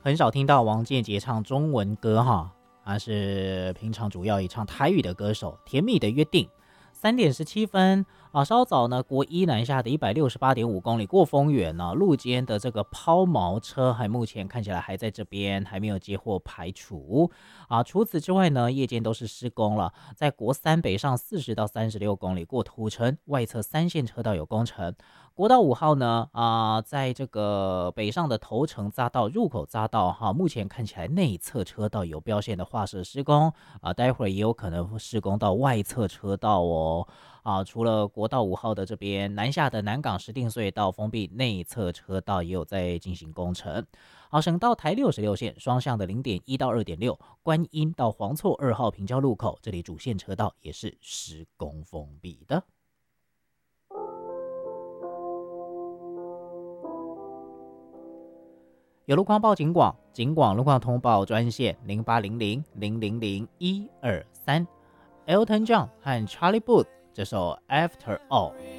很少听到王建杰唱中文歌哈，他是平常主要以唱台语的歌手。甜蜜的约定，3:17啊，稍早呢，国一南下的168.5公里过丰原呢，路肩的这个抛锚车，还目前看起来还在这边，还没有接获排除啊。除此之外呢，夜间都是施工了，在国三北上40到36公里过土城外侧3线车道有工程。国道5号呢，在这个北上的头城匝道入口匝道哈，目前看起来内侧车道有标线的画设施工啊，待会儿也有可能施工到外侧车道哦。除了国道5号的这边南下的南港石碇隧道封闭内侧车道也有在进行工程。好，省道台66线双向的0.1到2.6，观音到黄厝2号平交路口，这里主线车道也是施工封闭的。有路况报警广，警广路况通报专线0800000123。Elton John 和 Charlie Puth 这首 After All。